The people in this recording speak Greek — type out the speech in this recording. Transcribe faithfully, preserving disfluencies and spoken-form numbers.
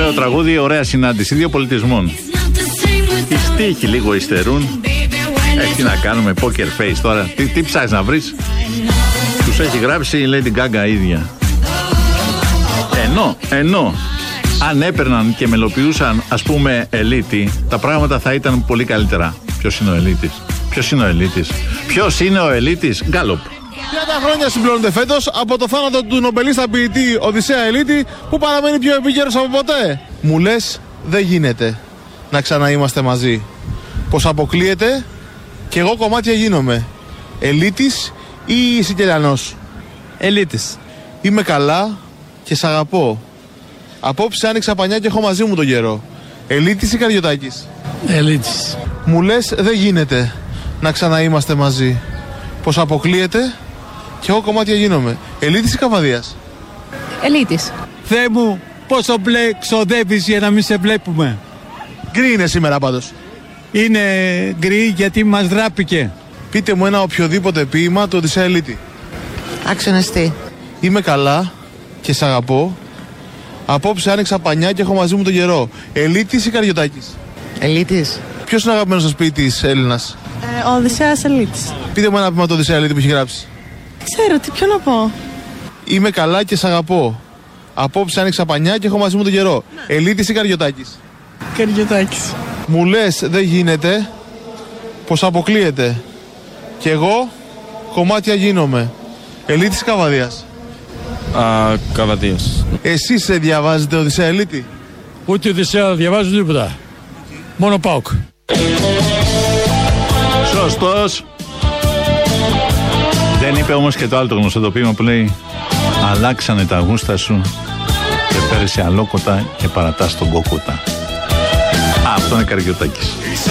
Ωραίο τραγούδι, ωραία συνάντηση δύο πολιτισμών. Οι στίχοι λίγο υστερούν. Ε, τι να κάνουμε, poker face τώρα. Τι, τι ψάχνεις να βρεις? Τους έχει γράψει η Lady Gaga ίδια. Ενώ, ενώ αν έπαιρναν και μελοποιούσαν, ας πούμε, Ελίτη, τα πράγματα θα ήταν πολύ καλύτερα. Ποιος είναι ο Ελίτης? Ποιος είναι ο Ελίτης? Ποιος είναι ο Ελίτης? Γκάλοπ. τριάντα χρόνια συμπληρώνονται φέτος από το θάνατο του νομπελίστα ποιητή Οδυσσέα Ελίτη, που παραμένει πιο επίκαιρος από ποτέ. Μου λες, δεν γίνεται να ξαναείμαστε μαζί. Πως αποκλείεται και εγώ κομμάτια γίνομαι. Ελίτης ή Σικελιανός? Ελίτης. Είμαι καλά και σ' αγαπώ. Απόψε άνοιξα πανιά και έχω μαζί μου τον καιρό. Ελίτης ή Καριωτάκης? Ελίτης. Μου λες, δεν γίνεται να ξαναείμαστε μαζί. Πως αποκλείεται και εγώ κομμάτια γίνομαι. Ελίτης ή Καβαδίας? Ελίτης. Θεέ μου, πόσο μπλε ξοδεύεις για να μην σε βλέπουμε? Γκρι είναι σήμερα πάντως. Είναι γκρι γιατί μας δράπηκε. Πείτε μου ένα οποιοδήποτε ποίημα του Οδυσσέα Ελίτη. Αξιονεστή. Είμαι καλά και σ' αγαπώ. Απόψε άνοιξα πανιά και έχω μαζί μου τον καιρό. Ελίτης ή Καριωτάκης? Ελίτης. Ποιος είναι ο αγαπημένος σας ποιητής Έλληνας? Ε, ο Οδυσσέας Ελίτης. Πείτε μου ένα ποίημα του Οδυσσέα Ελίτη που έχει γράψει. Ξέρω, τι ποιο να πω. Είμαι καλά και σ' αγαπώ. Απόψε άνοιξα πανιά και έχω μαζί μου τον καιρό. Ναι. Ελίτης ή Καριωτάκης? Καριωτάκης. Μου λες, δεν γίνεται, πως αποκλείεται. Και εγώ κομμάτια γίνομαι. Ελίτης ή Καβαδίας? Α, Καβαδίας. Εσείς σε διαβάζετε Οδυσσέα Ελίτη? Ούτε Οδυσσέα διαβάζω τίποτα. Μόνο ΠΑΟΚ. Σωστός. Δεν είπε όμως και το άλλο το γνωστό το ποίημα που λέει «Αλλάξανε τα γούστα σου και πέρασε αλόκοτα και παρατάς τον κόκοτα». Α, αυτό είναι Καριωτάκης.